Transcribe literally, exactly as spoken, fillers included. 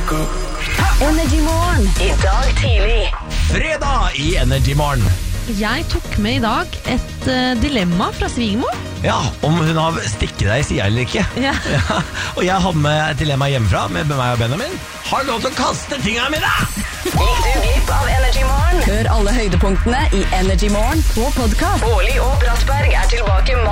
wake up. Energy Morgen i dag tidlig. Fredag i Energy Morgen. Jeg tok med i dag et uh, dilemma fra svigermor. Ja, om hun har stikket deg i siden eller ikke. Ja. Ja, og jeg hadde med et dilemma hjemmefra med meg og Benjamin. Har lov til å kaste tingene mine! Gikk du glipp av Energy Morgen? Hør alle høydepunktene i Energy Morgen på podcast. Årlig og Brattberg er tilbake